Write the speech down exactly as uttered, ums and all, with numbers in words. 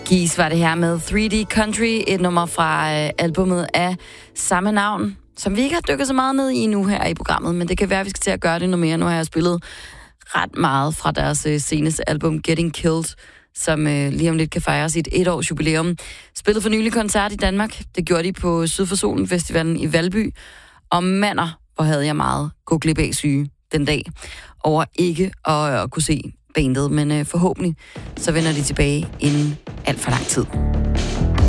Geese var det her med tre D Country, et nummer fra øh, albumet af samme navn, som vi ikke har dykket så meget ned i nu her i programmet, men det kan være, at vi skal til at gøre det noget mere. Nu har jeg spillet ret meget fra deres øh, seneste album, Getting Killed, som øh, lige om lidt kan fejre sit et års jubilæum. Spillede for nylig koncert i Danmark. Det gjorde de på Syd for Solen Festivalen i Valby. Og mander, hvor havde jeg meget gå glip af syge den dag over ikke at, at kunne se bandet, men øh, forhåbentlig så vender de tilbage inden alt for lang tid.